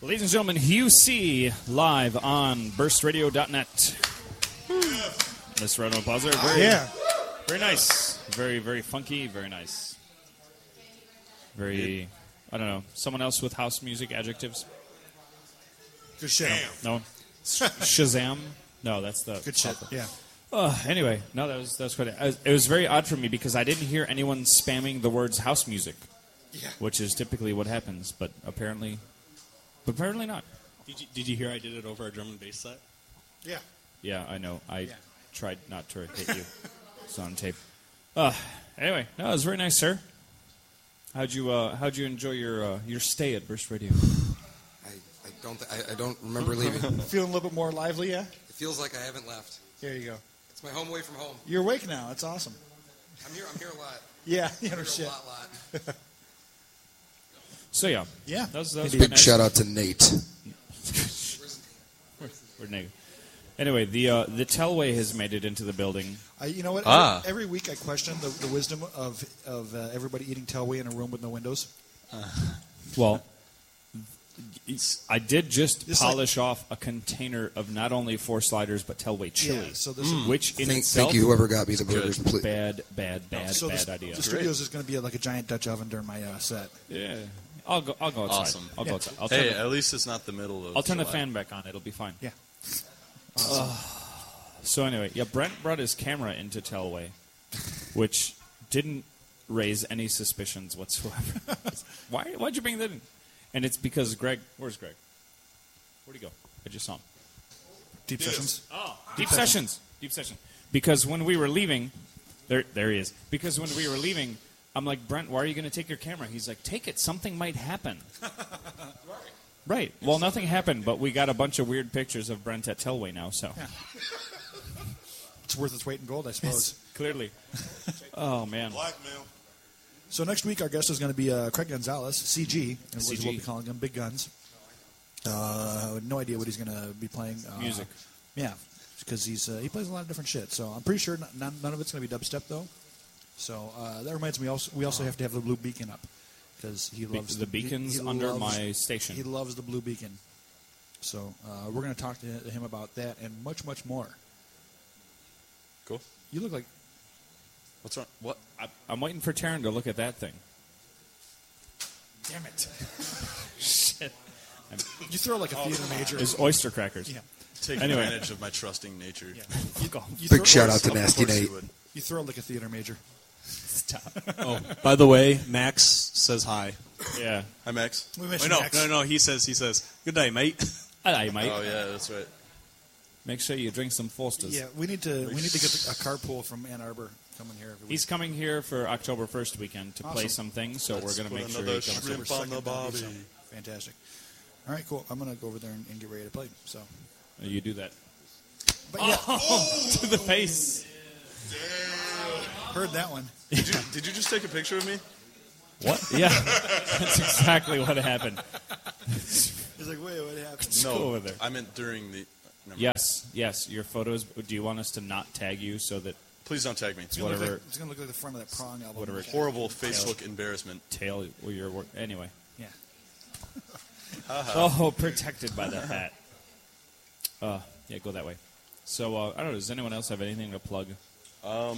Ladies and gentlemen, Hugh C. live on burstradio.net. Mr. Round of applause there. Very nice. Very, very funky. Very nice. Very, I don't know. Someone else with house music adjectives? Good shit. No? Shazam? No, that's the... Good shit, yeah. Anyway, no, that was quite... It was very odd for me because I didn't hear anyone spamming the words house music, which is typically what happens, but apparently not. Did you hear I did it over our drum and bass set? Yeah. Yeah, I know. I tried not to hit you. It's on tape. Anyway, no, it was very nice, sir. How'd you enjoy your stay at Burst Radio? I don't remember leaving. Feeling a little bit more lively, yeah? It feels like I haven't left. There you go. It's my home away from home. You're awake now. That's awesome. I'm here a lot. Yeah, I'm no shit. A lot. So yeah, that was big nice. shout out to Nate. We're Nate. Anyway, the Telway has made it into the building. You know what? Every week I question the wisdom of everybody eating Telway in a room with no windows. Well, I did just polish off a container of not only Four Sliders but Telway chili, Yeah, so this which in itself thank you, whoever got me the burgers. bad idea. The studio is going to be like a giant Dutch oven during my set. Yeah, I'll go outside. Awesome. I'll go outside. Hey, at least it's not the middle of I'll turn the July. fan back on. It'll be fine. Yeah. So anyway, Brent brought his camera into Telway, which didn't raise any suspicions whatsoever. Why'd you bring that in? And it's because Greg... Where's Greg? Where'd he go? I just saw him. Deep sessions. Oh, Deep Sessions. Because when we were leaving... There he is. Because when we were leaving, I'm like, Brent, why are you going to take your camera? He's like, take it. Something might happen. Right. Well, nothing happened, but we got a bunch of weird pictures of Brent at Telway now, so... Yeah. It's worth its weight in gold, I suppose. Clearly. Oh, man. Blackmail. So next week our guest is going to be Craig Gonzalez, CG, and CG. we'll be calling him Big Guns. No idea what he's going to be playing. Music. Yeah, because he plays a lot of different shit. So I'm pretty sure none of it's going to be dubstep though. So that reminds me, we also have to have the Blue Beacon up because he loves the beacons he under loves- my station. He loves the Blue Beacon. So we're going to talk to him about that and much, much more. Cool. You look like... What's wrong? What? I'm waiting for Taryn to look at that thing. Damn it. Shit. You throw like a theater major. It's oyster crackers. Yeah. Take Anyway. advantage of my trusting nature. Yeah. Big shout out to Of Nasty course you Nate. would. You throw like a theater major. Stop. Oh, by the way, Max says hi. Yeah. Hi, Max. We Wait, mentioned no, Max. no, he says, good day, mate. Hello, mate. Oh, yeah, that's right. Make sure you drink some Fosters. Yeah, we need to get a carpool from Ann Arbor coming here every week. He's coming here for October 1st weekend to play Awesome. some things, so Let's we're going to put make sure another he comes shrimp over. on the bobby. Fantastic. All right, cool. I'm going to go over there and get ready to play. So, You do that. but yeah, To the face. heard that one. Did you just take a picture of me? What? Yeah. That's exactly what happened. He's like, wait, what happened? Go over there. I meant during the... never mind. Yes. Your photos. Do you want us to not tag you so that Please don't tag me. It's gonna whatever- look like the front of that Prong album. Whatever. Horrible Facebook embarrassment. tail your work? Anyway. Yeah. Oh, protected by the hat. Yeah, go that way. So, I don't know. Does anyone else have anything to plug? I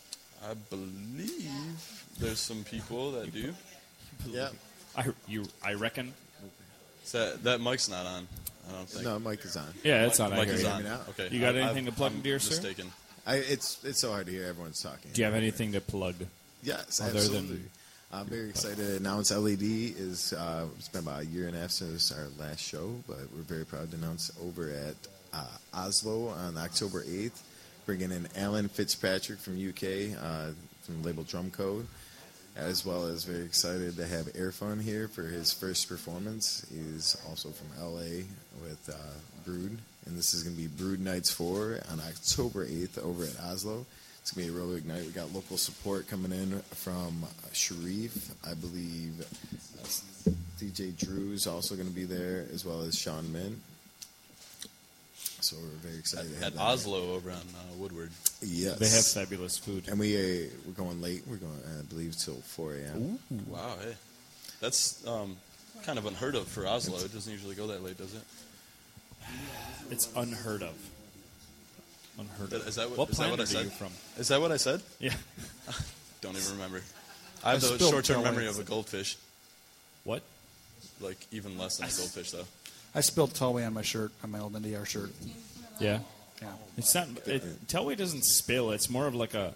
believe there's some people that do. Yeah. I reckon. So that mic's not on, I don't think. No, mic is on. Yeah, it's on. I Mic hear is you. on. Hear me now? Okay. You got anything to plug, I'm dear sir? mistaken. It's so hard to hear everyone's talking. Do you have anything to plug? Yes, other absolutely. than- I'm very excited to announce LED is it's been about a year and a half since our last show, but we're very proud to announce over at Oslo on October 8th, bringing in Alan Fitzpatrick from UK from the label Drum Code, as well as very excited to have Airfun here for his first performance. He's also from LA with Brood, and this is going to be Brood Nights 4 on October 8th over at Oslo. It's going to be a really big night. We got local support coming in from Sharif, I believe. DJ Drew's also going to be there, as well as Sean Min. So we're very excited to have At that. Oslo over on Woodward. Yes. They have fabulous food. And we're going late. We're going, I believe, till 4 a.m. Wow, hey. That's Kind of unheard of for Oslo. It doesn't usually go that late, does it? It's unheard of. Unheard of. Is that what, what is that planet what I said? are you from? Is that what I said? Yeah. Don't even remember. I have the spilled short-term tail memory ends. of a goldfish. What? Like, even less than a goldfish, though. I spilled Telway on my shirt, on my old NDR shirt. Yeah. Yeah. It's not. Telway doesn't spill. It's more of like a.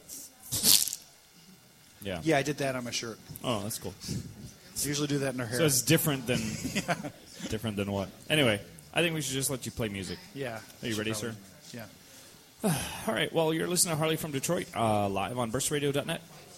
Yeah. Yeah, I did that on my shirt. Oh, that's cool. I usually do that in our hair. So it's different than. Different than what? Anyway, I think we should just let you play music. yeah. Are you ready, Probably. sir? Yeah. All right. Well, you're listening to Harley from Detroit, live on burstradio.net.